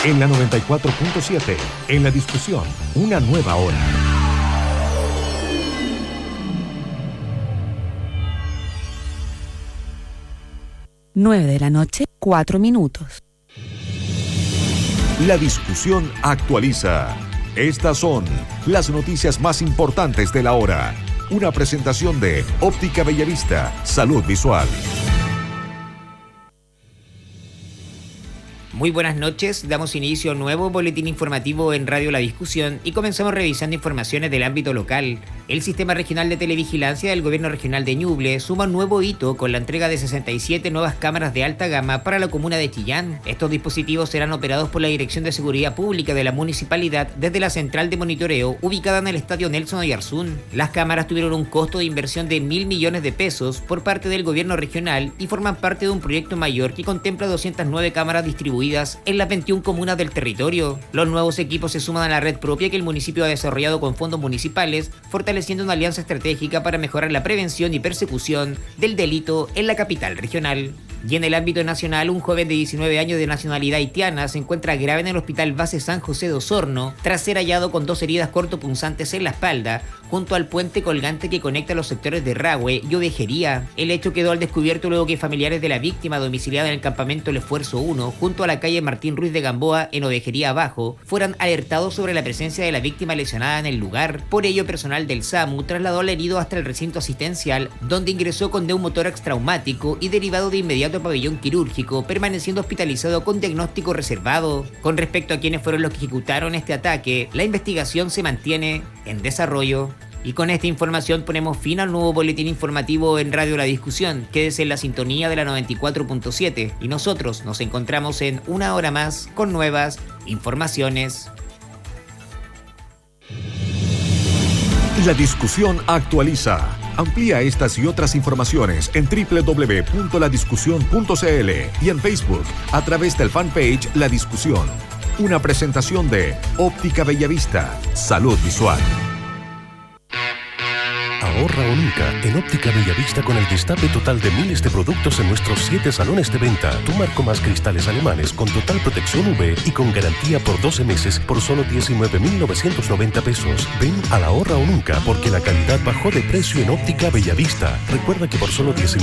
En la 94.7, en la discusión, una nueva hora. Nueve de la noche, 4 minutos. La discusión actualiza. Estas son las noticias más importantes de la hora. Una presentación de Óptica Bellavista, Salud Visual. Muy buenas noches, damos inicio a un nuevo boletín informativo en Radio La Discusión y comenzamos revisando informaciones del ámbito local. El Sistema Regional de Televigilancia del Gobierno Regional de Ñuble suma un nuevo hito con la entrega de 67 nuevas cámaras de alta gama para la comuna de Chillán. Estos dispositivos serán operados por la Dirección de Seguridad Pública de la municipalidad desde la central de monitoreo ubicada en el Estadio Nelson Oyarzún. Las cámaras tuvieron un costo de inversión de 1.000 millones de pesos por parte del Gobierno Regional y forman parte de un proyecto mayor que contempla 209 cámaras distribuidas en las 21 comunas del territorio. Los nuevos equipos se suman a la red propia que el municipio ha desarrollado con fondos municipales, fortaleciendo una alianza estratégica para mejorar la prevención y persecución del delito en la capital regional. Y en el ámbito nacional, un joven de 19 años de nacionalidad haitiana se encuentra grave en el Hospital Base San José de Osorno tras ser hallado con 2 heridas cortopunzantes en la espalda junto al puente colgante que conecta los sectores de Rahue y Ovejería. El hecho quedó al descubierto luego que familiares de la víctima domiciliada en el campamento El Esfuerzo 1 junto a la calle Martín Ruiz de Gamboa en Ovejería Abajo fueran alertados sobre la presencia de la víctima lesionada en el lugar. Por ello, personal del SAMU trasladó al herido hasta el recinto asistencial donde ingresó con neumotórax traumático y derivado de inmediato pabellón quirúrgico, permaneciendo hospitalizado con diagnóstico reservado. Con respecto a quiénes fueron los que ejecutaron este ataque, la investigación se mantiene en desarrollo. Y con esta información ponemos fin al nuevo boletín informativo en Radio La Discusión. Quédese en la sintonía de la 94.7 y nosotros nos encontramos en una hora más con nuevas informaciones. La discusión actualiza. Amplía estas y otras informaciones en www.ladiscusión.cl y en Facebook a través del fanpage La Discusión. Una presentación de Óptica Bellavista, Salud Visual. Ahorra o nunca en Óptica Bellavista con el destape total de miles de productos en nuestros 7 salones de venta. Tu marco más cristales alemanes con total protección UV y con garantía por 12 meses por solo 19.990 pesos. Ven a la ahorra o nunca porque la calidad bajó de precio en Óptica Bellavista. Recuerda que por solo 19